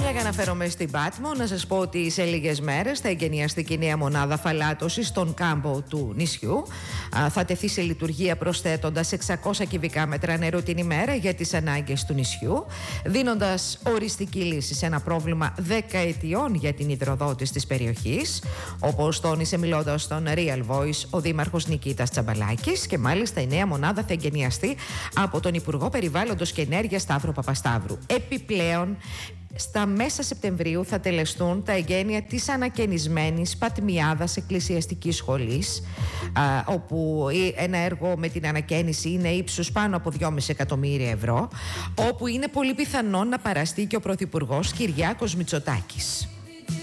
Τώρα, για να φέρομαι στην Πάτμο, να σας πω ότι σε λίγες μέρες θα εγκαινιαστεί και η νέα μονάδα φαλάτωσης στον κάμπο του νησιού. Θα τεθεί σε λειτουργία προσθέτοντας 600 κυβικά μέτρα νερού την ημέρα για τις ανάγκες του νησιού, δίνοντας οριστική λύση σε ένα πρόβλημα δεκαετιών για την υδροδότηση της περιοχής, όπως τόνισε μιλώντας στον Real Voice ο Δήμαρχος Νικήτας Τσαμπαλάκης. Και μάλιστα η νέα μονάδα θα εγκαινιαστεί από τον Υπουργό Περιβάλλοντος και Ενέργειας Σταύρο Παπασταύρου. Επιπλέον, στα μέσα Σεπτεμβρίου θα τελεστούν τα εγγένεια της ανακαινισμένης Πατμιάδας Εκκλησιαστικής Σχολής, όπου ένα έργο με την ανακαίνιση είναι ύψους πάνω από 2,5 εκατομμύρια ευρώ, όπου είναι πολύ πιθανό να παραστεί και ο Πρωθυπουργός Κυριάκος Μητσοτάκης.